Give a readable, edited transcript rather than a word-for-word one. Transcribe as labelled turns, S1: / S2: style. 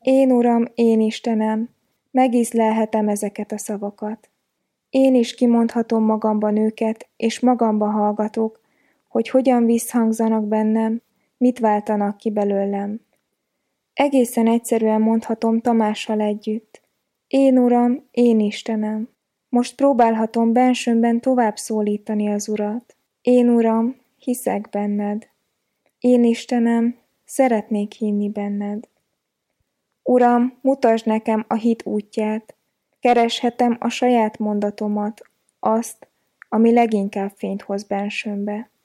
S1: Én Uram, én Istenem, megízlelhetem ezeket a szavakat. Én is kimondhatom magamban őket, és magamba hallgatok, hogy hogyan visszhangzanak bennem, mit váltanak ki belőlem. Egészen egyszerűen mondhatom Tamással együtt. Én Uram, én Istenem. Most próbálhatom bensőmben tovább szólítani az Urat. Én Uram, hiszek benned. Én Istenem, szeretnék hinni benned. Uram, mutasd nekem a hit útját. Kereshetem a saját mondatomat, azt, ami leginkább fényt hoz bensőmbe.